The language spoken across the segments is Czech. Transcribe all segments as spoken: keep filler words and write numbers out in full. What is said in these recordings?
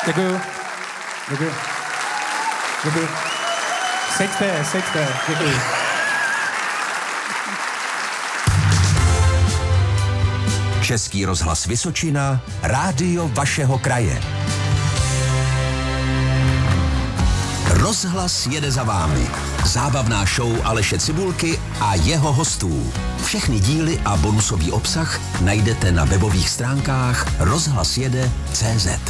Děkuju. Děkuju. Děkuju. Seďte, seďte. Děkuju. Český rozhlas Vysočina, rádio vašeho kraje. Rozhlas jede za vámi. Zábavná show Aleše Cibulky a jeho hostů. Všechny díly a bonusový obsah najdete na webových stránkách rozhlasjede tečka cé zet.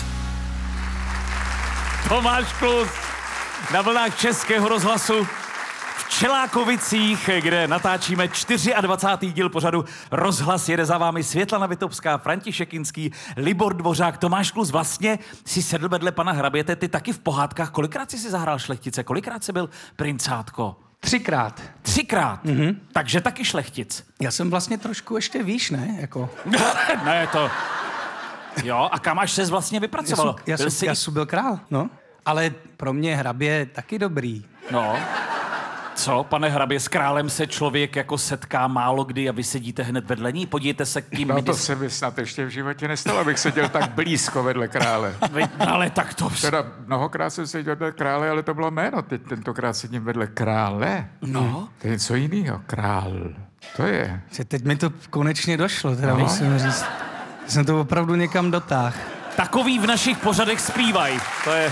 Tomáš Klus na vlnách Českého rozhlasu v Čelákovicích, kde natáčíme dvacátý čtvrtý díl pořadu Rozhlas jede za vámi. Světlana Vitobská, František Kinský, Libor Dvořák, Tomáš Klus. Vlastně si sedl vedle pana hraběte, ty taky v pohádkách. Kolikrát jsi si zahrál šlechtice? Kolikrát jsi byl princátko? Třikrát. Třikrát? Mm-hmm. Takže taky šlechtic. Já jsem vlastně trošku ještě výš, ne? Jako... Ne, to... Jo, a kam až ses vlastně vypracoval? Já jsem, já jsem byl král, no. Ale pro mě hrabě taky dobrý. No. Co, pane hrabě, s králem se člověk jako setká málo kdy a vy sedíte hned vedle ní? Podívejte se, kým... No to se mi snad ještě v životě nestalo, abych seděl tak blízko vedle krále. Ale tak to... Teda mnohokrát jsem seděl vedle krále, ale to bylo jméno. Teď tentokrát sedím vedle krále. No. To je něco jiného. Král. To je. Teď mi to konečně došlo, teda no. musím říct. Jsem to opravdu někam dotáhl. Takový v našich pořadech zpívají. To je...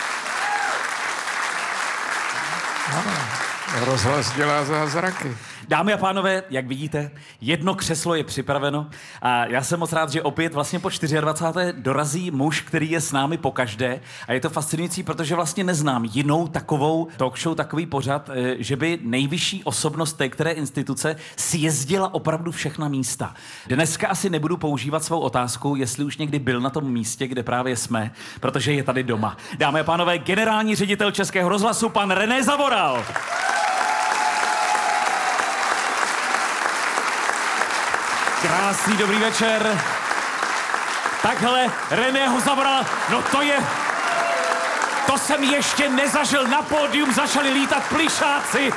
Rozhlas dělá zázraky. Dámy a pánové, jak vidíte, jedno křeslo je připraveno a já jsem moc rád, že opět vlastně po dvacáté čtvrté dorazí muž, který je s námi pokaždé a je to fascinující, protože vlastně neznám jinou takovou talk show, takový pořad, že by nejvyšší osobnost té které instituce sjezdila opravdu všechna místa. Dneska asi nebudu používat svou otázku, jestli už někdy byl na tom místě, kde právě jsme, protože je tady doma. Dámy a pánové, generální ředitel Českého rozhlasu, pan René Zavoral. Krásný dobrý večer. Takhle Reného Zavorala, no to je... To jsem ještě nezažil, na pódium začali lítat plišáci.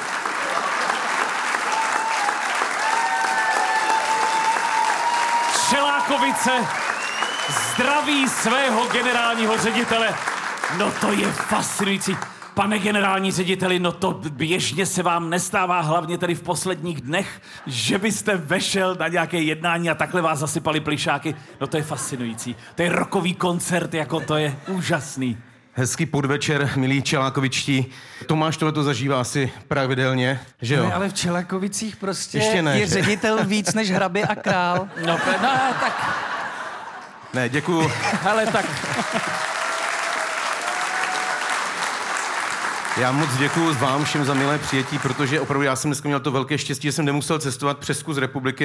Čelákovice zdraví svého generálního ředitele. No to je fascinující. Pane generální řediteli, no to běžně se vám nestává, hlavně tedy v posledních dnech, že byste vešel na nějaké jednání a takhle vás zasypali plišáky. No to je fascinující. To je rockový koncert, jako to je úžasný. Hezký podvečer, milí Čelákovičtí. Tomáš tohleto zažívá asi pravidelně, že jo? Ne, ale v Čelákovicích prostě Ještě ne, je že? ředitel víc než hrabě a král. No, no tak... Ne, děkuju. Ale tak... Já moc děkuju vám všem za milé přijetí, protože opravdu já jsem dneska měl to velké štěstí, že jsem nemusel cestovat přes kus republiky.